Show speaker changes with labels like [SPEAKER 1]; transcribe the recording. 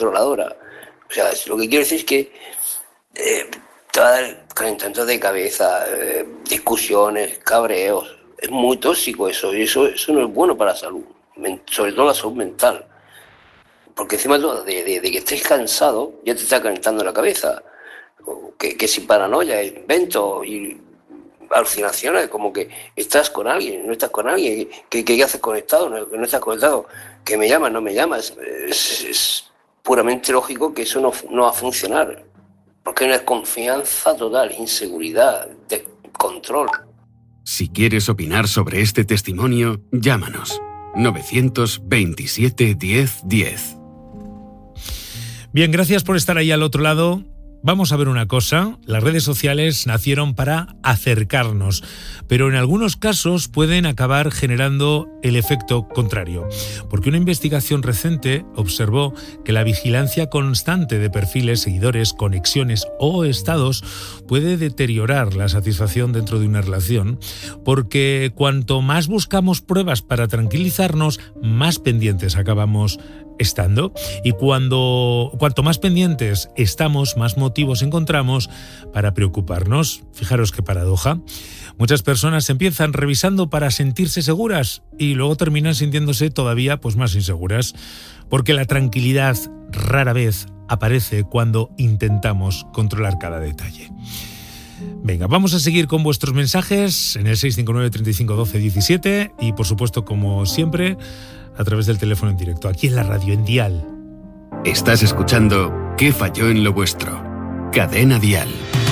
[SPEAKER 1] controladora. O sea, lo que quiero decir es que te va a dar calentamientos de cabeza, discusiones, cabreos. Es muy tóxico eso, y eso no es bueno para la salud, sobre todo la salud mental. Porque encima de que estés cansado, ya te está calentando la cabeza. Que sin paranoia, invento y alucinaciones, como que estás con alguien, no estás con alguien, que haces conectado, no estás conectado, que me llamas, no me llamas. Es puramente lógico que eso no va a funcionar, porque hay una desconfianza total, inseguridad, descontrol.
[SPEAKER 2] Si quieres opinar sobre este testimonio, llámanos. 927 10 10.
[SPEAKER 3] Bien, gracias por estar ahí al otro lado. Vamos a ver una cosa, las redes sociales nacieron para acercarnos, pero en algunos casos pueden acabar generando el efecto contrario, porque una investigación reciente observó que la vigilancia constante de perfiles, seguidores, conexiones o estados puede deteriorar la satisfacción dentro de una relación, porque cuanto más buscamos pruebas para tranquilizarnos, más pendientes acabamos estando, y cuanto más pendientes estamos, más motivos encontramos para preocuparnos. Fijaros qué paradoja. Muchas personas empiezan revisando para sentirse seguras y luego terminan sintiéndose todavía más inseguras, porque la tranquilidad rara vez aparece cuando intentamos controlar cada detalle. Venga, vamos a seguir con vuestros mensajes en el 659 35 12 17 y, por supuesto, como siempre, a través del teléfono en directo, aquí en la radio, en Dial.
[SPEAKER 2] Estás escuchando ¿Qué falló en lo vuestro? Cadena Dial.